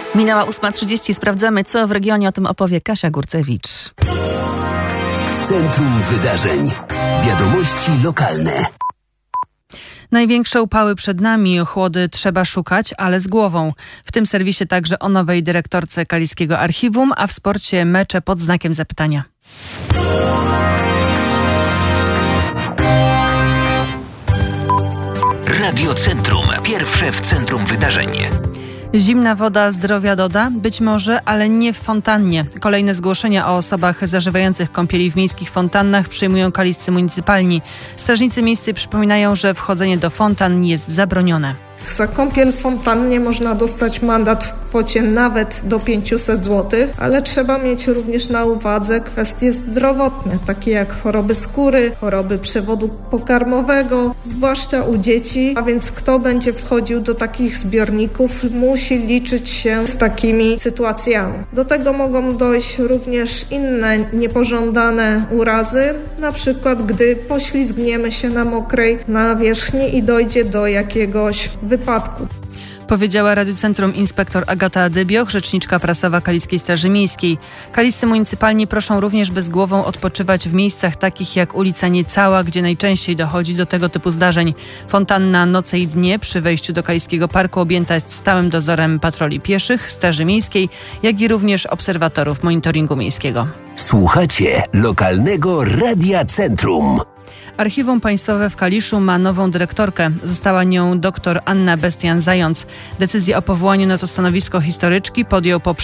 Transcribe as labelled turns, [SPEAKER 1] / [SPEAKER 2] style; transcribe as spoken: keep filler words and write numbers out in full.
[SPEAKER 1] Minęła ósma trzydzieści. Sprawdzamy, co w regionie. O tym opowie Kasia Górcewicz.
[SPEAKER 2] W centrum wydarzeń. Wiadomości lokalne.
[SPEAKER 3] Największe upały przed nami, ochłody trzeba szukać, ale z głową. W tym serwisie także o nowej dyrektorce Kaliskiego Archiwum, a w sporcie mecze pod znakiem zapytania.
[SPEAKER 2] Radio Centrum. Pierwsze w centrum wydarzeń.
[SPEAKER 3] Zimna woda zdrowia doda? Być może, ale nie w fontannie. Kolejne zgłoszenia o osobach zażywających kąpieli w miejskich fontannach przyjmują kaliscy municypalni. Strażnicy miejscy przypominają, że wchodzenie do fontan jest zabronione.
[SPEAKER 4] Za kąpiel w fontannie można dostać mandat w kwocie nawet do pięćset złotych, ale trzeba mieć również na uwadze kwestie zdrowotne, takie jak choroby skóry, choroby przewodu pokarmowego, zwłaszcza u dzieci, a więc kto będzie wchodził do takich zbiorników, musi liczyć się z takimi sytuacjami. Do tego mogą dojść również inne niepożądane urazy, na przykład gdy poślizgniemy się na mokrej nawierzchni i dojdzie do jakiegoś wypadku.
[SPEAKER 3] Powiedziała Radiu Centrum inspektor Agata Dybioch, rzeczniczka prasowa Kaliskiej Straży Miejskiej. Kaliscy municypalni proszą również, by z głową odpoczywać w miejscach takich jak ulica Niecała, gdzie najczęściej dochodzi do tego typu zdarzeń. Fontanna Noce i Dnie przy wejściu do Kaliskiego Parku objęta jest stałym dozorem patroli pieszych, Straży Miejskiej, jak i również obserwatorów monitoringu miejskiego.
[SPEAKER 2] Słuchacie lokalnego Radia Centrum.
[SPEAKER 3] Archiwum Państwowe w Kaliszu ma nową dyrektorkę. Została nią dr Anna Bestian-Zając. Decyzję o powołaniu na to stanowisko historyczki podjął po